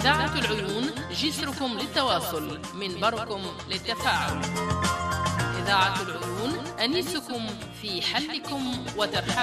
إذاعة العيون، جسركم للتواصل، منبركم للتفاعل. إذاعة العيون، أنيسكم في حلكم وترحالكم.